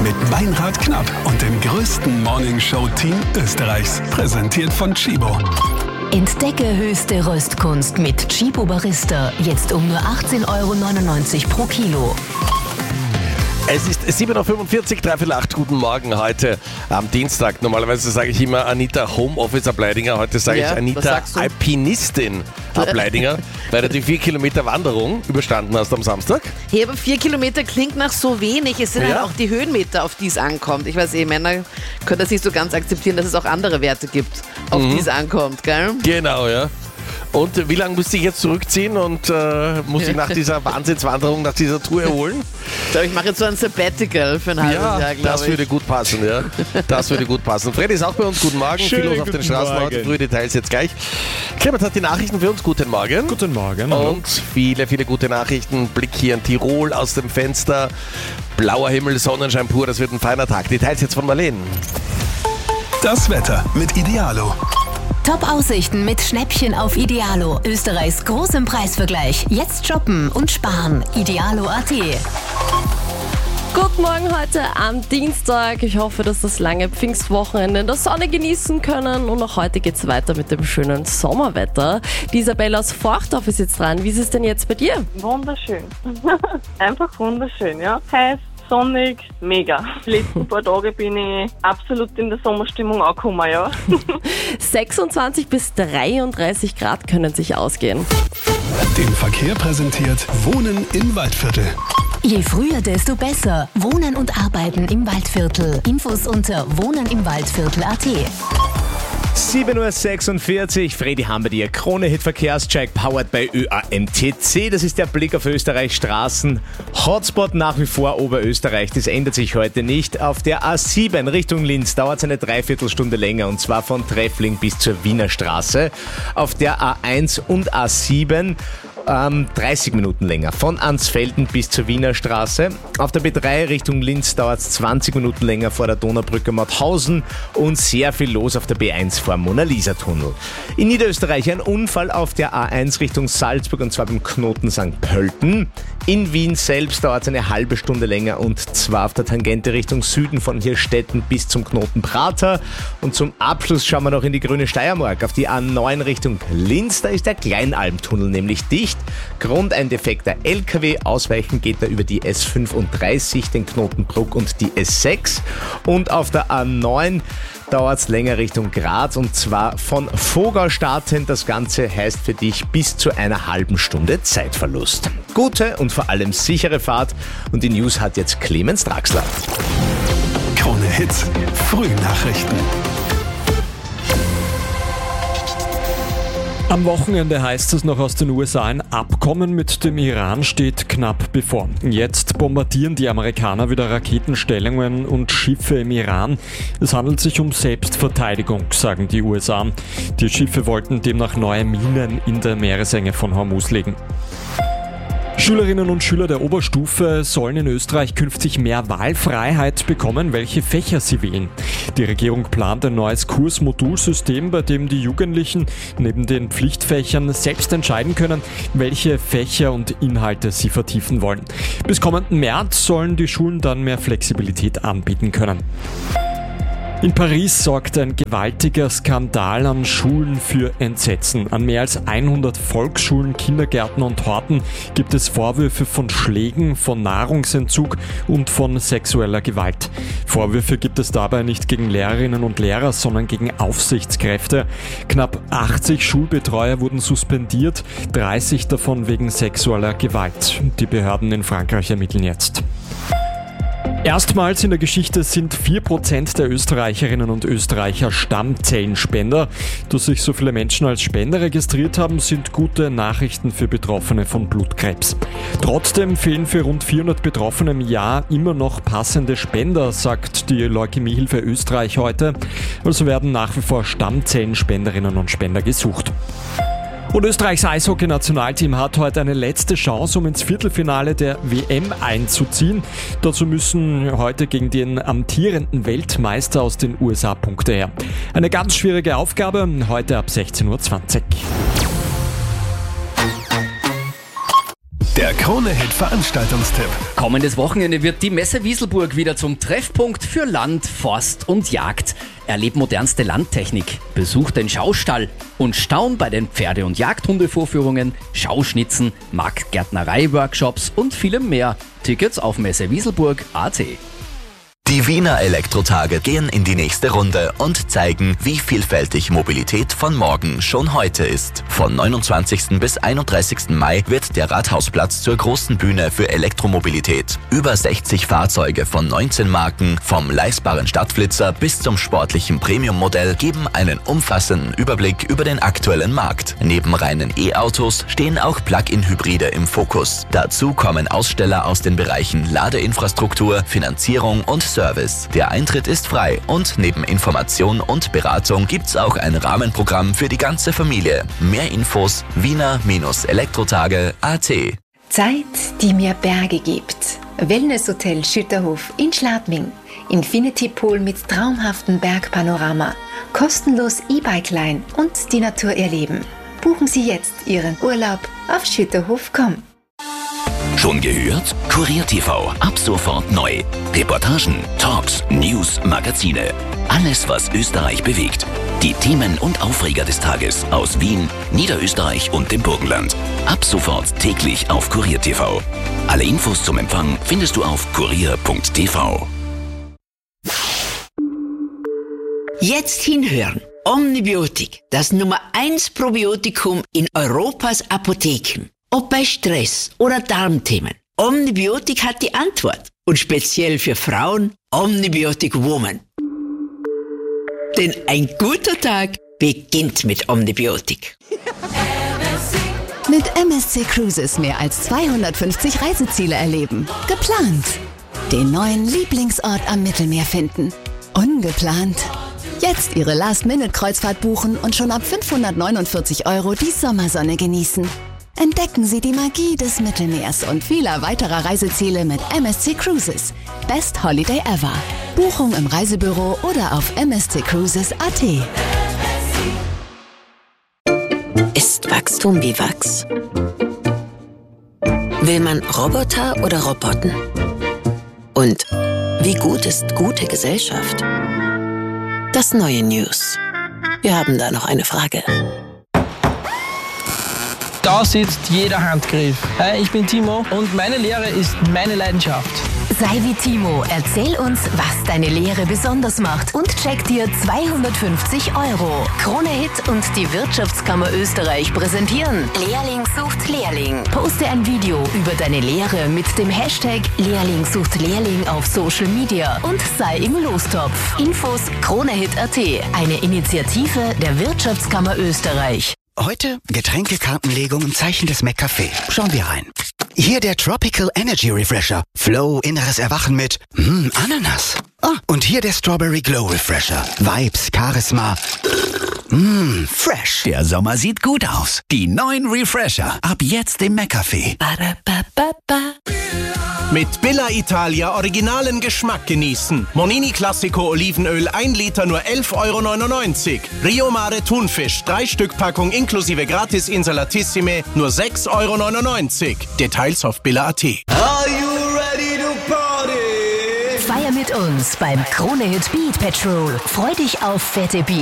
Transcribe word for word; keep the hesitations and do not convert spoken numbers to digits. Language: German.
mit Meinrad Knapp und dem größten Morningshow-Team Österreichs. Präsentiert von Tchibo. Entdecke höchste Röstkunst mit Tchibo Barista. Jetzt um nur achtzehn Euro neunundneunzig pro Kilo. Es ist sieben Uhr fünfundvierzig, dreiviertel acht. Guten Morgen heute am Dienstag. Normalerweise sage ich immer Anita Homeoffice Ableidinger. Heute sage Ja, ich Anita Alpinistin Ableidinger, weil du die vier Kilometer Wanderung überstanden hast am Samstag. Hey, aber vier Kilometer klingt nach so wenig. Es sind Ja. halt auch die Höhenmeter, auf die es ankommt. Ich weiß eh, Männer können das nicht so ganz akzeptieren, dass es auch andere Werte gibt, auf die es ankommt, gell? Genau, ja. Und wie lange musst du dich jetzt zurückziehen und äh, musst dich nach dieser Wahnsinnswanderung, nach dieser Tour erholen? Ich glaube, ich mache jetzt so ein Sabbatical für ein halbes Jahr, glaube das ich. würde gut passen, ja. Das würde gut passen. Freddy ist auch bei uns. Guten Morgen. Schönen Viel los auf den guten Straßen Morgen. heute. Frühe Details jetzt gleich. Clemens hat die Nachrichten für uns. Guten Morgen. Guten Morgen. hallo. Und viele, viele gute Nachrichten. Blick hier in Tirol aus dem Fenster. Blauer Himmel, Sonnenschein pur. Das wird ein feiner Tag. Details jetzt von Marlene. Das Wetter mit Idealo. Top-Aussichten mit Schnäppchen auf Idealo. Österreichs großem Preisvergleich. Jetzt shoppen und sparen. Idealo Punkt at. Guten Morgen heute am Dienstag. Ich hoffe, dass das lange Pfingstwochenende in der Sonne genießen können. Und auch heute geht es weiter mit dem schönen Sommerwetter. Die Isabella aus Forchdorf ist jetzt dran. Wie ist es denn jetzt bei dir? Wunderschön. Einfach wunderschön, ja. Heiß, sonnig, mega. Die letzten paar Tage bin ich absolut in der Sommerstimmung angekommen, ja. sechsundzwanzig bis dreiunddreißig Grad können sich ausgehen. Den Verkehr präsentiert Wohnen im Waldviertel. Je früher, desto besser. Wohnen und arbeiten im Waldviertel. Infos unter wohnenimwaldviertel Punkt at. sieben Uhr sechsundvierzig, Freddy haben wir dir. Krone-Hit-Verkehrscheck, powered by Ö A M T C. Das ist der Blick auf Österreichs Straßen. Hotspot nach wie vor Oberösterreich, das ändert sich heute nicht. Auf der A sieben Richtung Linz dauert es eine Dreiviertelstunde länger, und zwar von Treffling bis zur Wiener Straße. Auf der A eins und A sieben Ähm, dreißig Minuten länger, von Ansfelden bis zur Wiener Straße. Auf der B drei Richtung Linz dauert es zwanzig Minuten länger vor der Donaubrücke Mauthausen und sehr viel los auf der B eins vor dem Mona-Lisa-Tunnel. In Niederösterreich ein Unfall auf der A eins Richtung Salzburg, und zwar beim Knoten Sankt Pölten. In Wien selbst dauert es eine halbe Stunde länger, und zwar auf der Tangente Richtung Süden von Hirstetten bis zum Knoten Prater. Und zum Abschluss schauen wir noch in die grüne Steiermark. Auf die A neun Richtung Linz, da ist der Kleinalmtunnel nämlich dicht. Grund ein defekter L K W, ausweichen geht er über die S fünfunddreißig, den Knoten Bruck und die S sechs. Und auf der A neun dauert es länger Richtung Graz, und zwar von Vogau starten. Das Ganze heißt für dich bis zu einer halben Stunde Zeitverlust. Gute und vor allem sichere Fahrt, und die News hat jetzt Clemens Draxler. Krone Hits, Frühnachrichten. Am Wochenende heißt es noch aus den U S A, ein Abkommen mit dem Iran steht knapp bevor. Jetzt bombardieren die Amerikaner wieder Raketenstellungen und Schiffe im Iran. Es handelt sich um Selbstverteidigung, sagen die U S A. Die Schiffe wollten demnach neue Minen in der Meeresenge von Hormuz legen. Schülerinnen und Schüler der Oberstufe sollen in Österreich künftig mehr Wahlfreiheit bekommen, welche Fächer sie wählen. Die Regierung plant ein neues Kursmodulsystem, bei dem die Jugendlichen neben den Pflichtfächern selbst entscheiden können, welche Fächer und Inhalte sie vertiefen wollen. Bis kommenden März sollen die Schulen dann mehr Flexibilität anbieten können. In Paris sorgt ein gewaltiger Skandal an Schulen für Entsetzen. An mehr als hundert Volksschulen, Kindergärten und Horten gibt es Vorwürfe von Schlägen, von Nahrungsentzug und von sexueller Gewalt. Vorwürfe gibt es dabei nicht gegen Lehrerinnen und Lehrer, sondern gegen Aufsichtskräfte. Knapp achtzig Schulbetreuer wurden suspendiert, dreißig davon wegen sexueller Gewalt. Die Behörden in Frankreich ermitteln jetzt. Erstmals in der Geschichte sind vier Prozent der Österreicherinnen und Österreicher Stammzellenspender. Dass sich so viele Menschen als Spender registriert haben, sind gute Nachrichten für Betroffene von Blutkrebs. Trotzdem fehlen für rund vierhundert Betroffene im Jahr immer noch passende Spender, sagt die Leukämiehilfe Österreich heute. Also werden nach wie vor Stammzellenspenderinnen und Spender gesucht. Und Österreichs Eishockey-Nationalteam hat heute eine letzte Chance, um ins Viertelfinale der W M einzuziehen. Dazu müssen heute gegen den amtierenden Weltmeister aus den U S A Punkte her. Eine ganz schwierige Aufgabe, heute ab sechzehn Uhr zwanzig. Der Krone-Hit Veranstaltungstipp. Kommendes Wochenende wird die Messe Wieselburg wieder zum Treffpunkt für Land, Forst und Jagd. Erleb modernste Landtechnik, besuch den Schaustall und staun bei den Pferde- und Jagdhundevorführungen, Schauschnitzen, Marktgärtnerei-Workshops und vielem mehr. Tickets auf messewieselburg punkt at. Die Wiener Elektrotage gehen in die nächste Runde und zeigen, wie vielfältig Mobilität von morgen schon heute ist. Von neunundzwanzigsten bis einunddreißigsten Mai wird der Rathausplatz zur großen Bühne für Elektromobilität. Über sechzig Fahrzeuge von neunzehn Marken, vom leistbaren Stadtflitzer bis zum sportlichen Premiummodell, geben einen umfassenden Überblick über den aktuellen Markt. Neben reinen E-Autos stehen auch Plug-in-Hybride im Fokus. Dazu kommen Aussteller aus den Bereichen Ladeinfrastruktur, Finanzierung und Service. Der Eintritt ist frei und neben Information und Beratung gibt's auch ein Rahmenprogramm für die ganze Familie. Mehr Infos wiener Elektrotage punkt at. Zeit, die mir Berge gibt. Wellnesshotel Schütterhof in Schladming. Infinity Pool mit traumhaftem Bergpanorama. Kostenlos E-Bike-Line und die Natur erleben. Buchen Sie jetzt Ihren Urlaub auf schütterhof punkt com. Schon gehört? Kurier T V, ab sofort neu. Reportagen, Talks, News, Magazine. Alles, was Österreich bewegt. Die Themen und Aufreger des Tages aus Wien, Niederösterreich und dem Burgenland. Ab sofort täglich auf Kurier T V. Alle Infos zum Empfang findest du auf kurier punkt t v. Jetzt hinhören. Omnibiotik, das Nummer eins Probiotikum in Europas Apotheken. Ob bei Stress oder Darmthemen. Omnibiotik hat die Antwort. Und speziell für Frauen Omnibiotic Woman. Denn ein guter Tag beginnt mit Omnibiotik. Mit M S C Cruises mehr als zweihundertfünfzig Reiseziele erleben. Geplant. Den neuen Lieblingsort am Mittelmeer finden. Ungeplant. Jetzt Ihre Last-Minute-Kreuzfahrt buchen und schon ab fünfhundertneunundvierzig Euro die Sommersonne genießen. Entdecken Sie die Magie des Mittelmeers und vieler weiterer Reiseziele mit M S C Cruises. Best Holiday ever. Buchung im Reisebüro oder auf m s c cruises punkt a t. Ist Wachstum wie Wachs? Will man Roboter oder Roboten? Und wie gut ist gute Gesellschaft? Das neue News. Wir haben da noch eine Frage. Da sitzt jeder Handgriff. Hi, ich bin Timo und meine Lehre ist meine Leidenschaft. Sei wie Timo, erzähl uns, was deine Lehre besonders macht und check dir zweihundertfünfzig Euro. Krone Hit und die Wirtschaftskammer Österreich präsentieren Lehrling sucht Lehrling. Poste ein Video über deine Lehre mit dem Hashtag Lehrling sucht Lehrling auf Social Media und sei im Lostopf. Infos kronehit punkt at, eine Initiative der Wirtschaftskammer Österreich. Heute Getränkekartenlegung im Zeichen des McCafé. Schauen wir rein. Hier der Tropical Energy Refresher. Flow, inneres Erwachen mit mm, Ananas. Ah, und hier der Strawberry Glow Refresher. Vibes, Charisma. Mmm, fresh. Der Sommer sieht gut aus. Die neuen Refresher. Ab jetzt im McCafé. Mit Billa Italia originalen Geschmack genießen. Monini Classico Olivenöl ein Liter nur elf Euro neunundneunzig. Rio Mare Thunfisch drei Stück Packung inklusive Gratis Insalatissime nur sechs Euro neunundneunzig. Details auf billa punkt at. Are you ready to party? Feier mit uns beim Krone Hit Beat Patrol. Freu dich auf fette Beats.